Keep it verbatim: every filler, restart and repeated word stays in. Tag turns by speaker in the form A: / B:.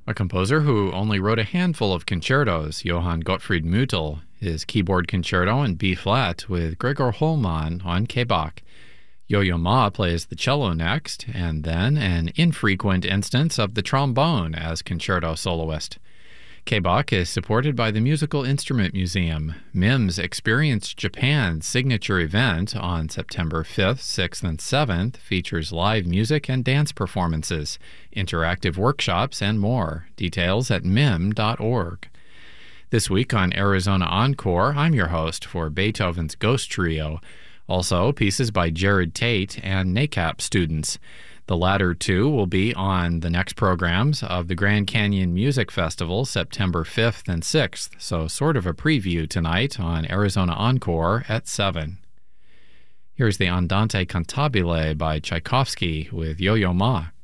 A: A composer who only wrote a handful of concertos, Johann Gottfried Müttel, his keyboard concerto in B-flat with Gregor Hollmann on K-Bach. Yo-Yo Ma plays the cello next, and then an infrequent instance of the trombone as concerto soloist. K-Bach is supported by the Musical Instrument Museum. MIMS Experience Japan's signature event on September fifth, sixth, and seventh features live music and dance performances, interactive workshops, and more. Details at mim dot org. This week on Arizona Encore, I'm your host for Beethoven's Ghost Trio. Also, pieces by Jared Tate and NACAP students. The latter two will be on the next programs of the Grand Canyon Music Festival, September fifth and sixth, so sort of a preview tonight on Arizona Encore at seven. Here's the Andante Cantabile by Tchaikovsky with Yo-Yo Ma.